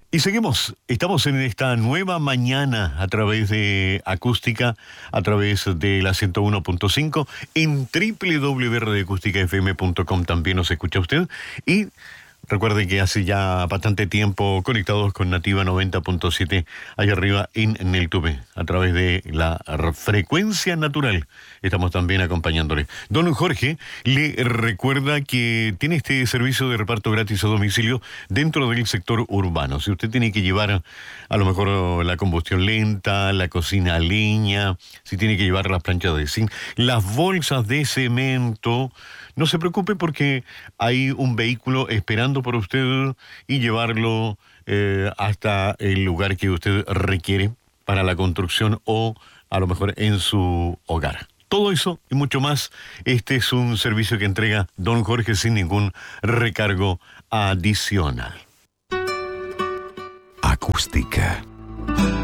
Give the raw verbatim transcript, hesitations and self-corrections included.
Y seguimos, estamos en esta nueva mañana a través de Acústica, a través de la ciento uno punto cinco, en doble u doble u doble u punto radio acústica f m punto com también nos escucha usted. Y recuerde que hace ya bastante tiempo conectados con Nativa noventa punto siete, allá arriba en Neltuve, a través de la frecuencia natural. Estamos también acompañándole. Don Jorge le recuerda que tiene este servicio de reparto gratis a domicilio dentro del sector urbano. Si usted tiene que llevar a lo mejor la combustión lenta, la cocina a leña, si tiene que llevar las planchas de zinc, las bolsas de cemento, no se preocupe porque hay un vehículo esperando por usted y llevarlo eh, hasta el lugar que usted requiere para la construcción o a lo mejor en su hogar. Todo eso y mucho más, este es un servicio que entrega don Jorge sin ningún recargo adicional. Acústica.